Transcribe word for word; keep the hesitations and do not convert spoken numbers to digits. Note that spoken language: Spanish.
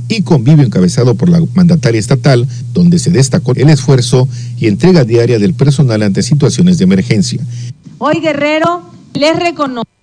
y Convivio, encabezado por la mandataria estatal, donde se destacó el esfuerzo y entrega diaria del personal ante situaciones de emergencia. Hoy Guerrero les reconoce